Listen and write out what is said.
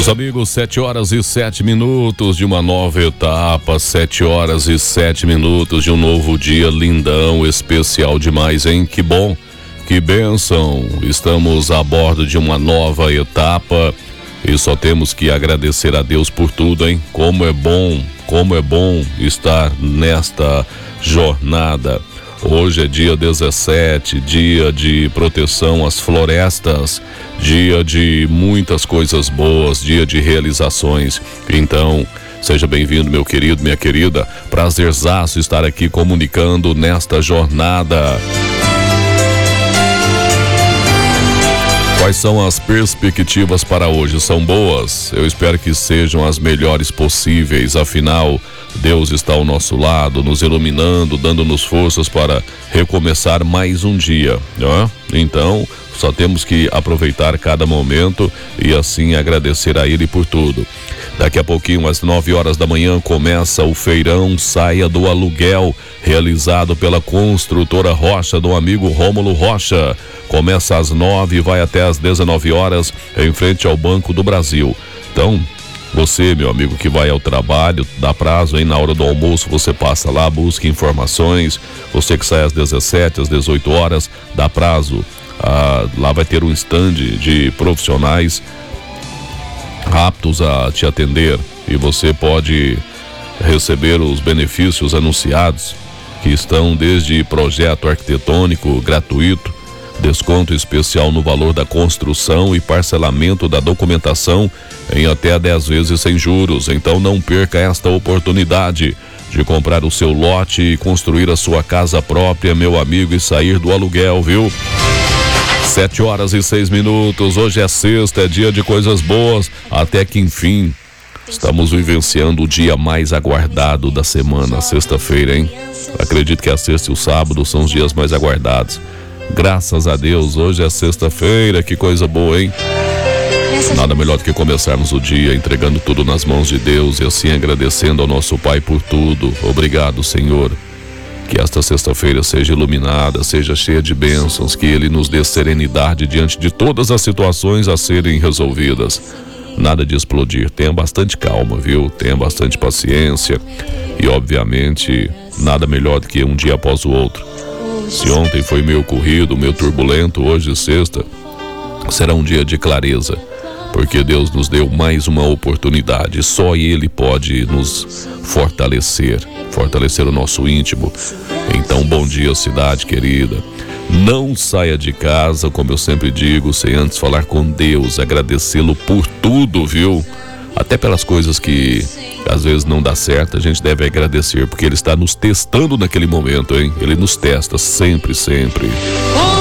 Meus amigos, 7h07 de uma nova etapa, 7h07 de um novo dia lindão, especial demais, hein? Que bom, que bênção. Estamos a bordo de uma nova etapa e só temos que agradecer a Deus por tudo, hein? Como é bom estar nesta jornada. Hoje é dia 17, dia de proteção às florestas, dia de muitas coisas boas, dia de realizações. Então, seja bem-vindo, meu querido, minha querida. Prazerzaço estar aqui comunicando nesta jornada. Quais são as perspectivas para hoje? São boas? Eu espero que sejam as melhores possíveis. Afinal, Deus está ao nosso lado, nos iluminando, dando-nos forças para recomeçar mais um dia, né? Então, só temos que aproveitar cada momento e assim agradecer a Ele por tudo. Daqui a pouquinho, às 9h da manhã, começa o feirão Saia do Aluguel, realizado pela construtora Rocha, do amigo Rômulo Rocha. Começa às 9h e vai até às 19h, em frente ao Banco do Brasil. Então, você, meu amigo, que vai ao trabalho, dá prazo, hein? Na hora do almoço você passa lá, busca informações. Você que sai às 17h, às 18h, dá prazo. Lá vai ter um stand de profissionais aptos a te atender e você pode receber os benefícios anunciados, que estão desde projeto arquitetônico gratuito, desconto especial no valor da construção e parcelamento da documentação em até 10 vezes sem juros. Então não perca esta oportunidade de comprar o seu lote e construir a sua casa própria, meu amigo, e sair do aluguel, viu? 7h06. Hoje é sexta, é dia de coisas boas, até que enfim estamos vivenciando o dia mais aguardado da semana, sexta-feira, hein? Acredito que a sexta e o sábado são os dias mais aguardados. Graças a Deus, hoje é sexta-feira, que coisa boa, hein? Nada melhor do que começarmos o dia entregando tudo nas mãos de Deus e assim agradecendo ao nosso Pai por tudo. Obrigado, Senhor. Que esta sexta-feira seja iluminada, seja cheia de bênçãos, que Ele nos dê serenidade diante de todas as situações a serem resolvidas. Nada de explodir, tenha bastante calma, viu? Tenha bastante paciência e, obviamente, nada melhor do que um dia após o outro. Se ontem foi meio corrido, meio turbulento, hoje, sexta, será um dia de clareza, porque Deus nos deu mais uma oportunidade. Só Ele pode nos fortalecer o nosso íntimo. Então, bom dia, cidade querida. Não saia de casa, como eu sempre digo, sem antes falar com Deus, agradecê-lo por tudo, viu? Até pelas coisas que às vezes não dá certo, a gente deve agradecer, porque Ele está nos testando naquele momento, hein? Ele nos testa sempre, sempre.